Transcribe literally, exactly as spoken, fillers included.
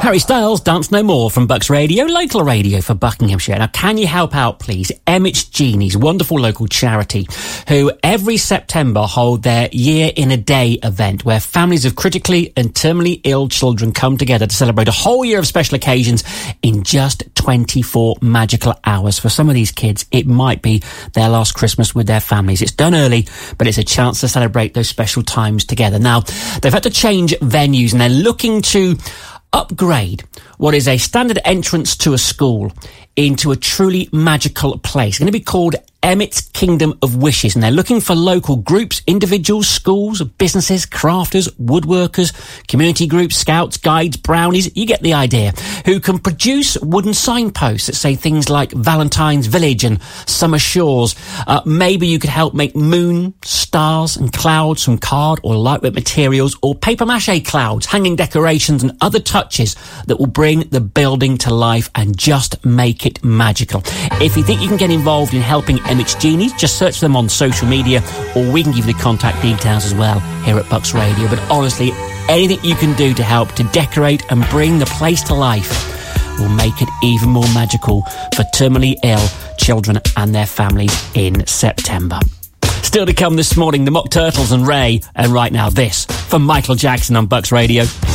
Harry Styles, Dance No More from Bucks Radio, local radio for Buckinghamshire. Now, can you help out, please? Emmett's Genies, wonderful local charity, who every September hold their Year in a Day event, where families of critically and terminally ill children come together to celebrate a whole year of special occasions in just twenty-four magical hours. For some of these kids, it might be their last Christmas with their families. It's done early, but it's a chance to celebrate those special times together. Now, they've had to change venues and they're looking to upgrade what is a standard entrance to a school into a truly magical place. It's going to be called Emmett's Kingdom of Wishes, and they're looking for local groups, individuals, schools, businesses, crafters, woodworkers, community groups, scouts, guides, brownies, you get the idea, who can produce wooden signposts that say things like Valentine's Village and Summer Shores. Uh, maybe you could help make moon, stars and clouds from card or lightweight materials, or papier-mâché clouds, hanging decorations and other touches that will bring the building to life and just make it magical. If you think you can get involved in helping Emmett's Genies, just search them on social media, or we can give you the contact details as well here at Bucks Radio. But honestly, anything you can do to help to decorate and bring the place to life will make it even more magical for terminally ill children and their families in September. Still to come this morning, the Mock Turtles and Ray, and right now this from Michael Jackson on Bucks Radio.